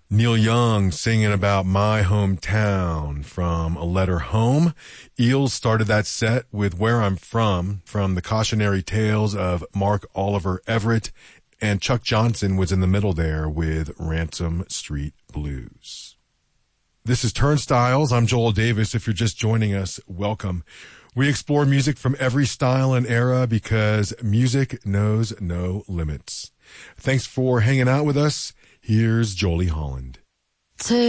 Neil Young singing about my hometown from A Letter Home. Eels started that set with Where I'm From the cautionary tales of Mark Oliver Everett, and Chuck Johnson was in the middle there with Ransom Street Blues. This is Turnstiles. I'm Joel Davis. If you're just joining us, welcome. We explore music from every style and era because music knows no limits. Thanks for hanging out with us. Here's Jolie Holland.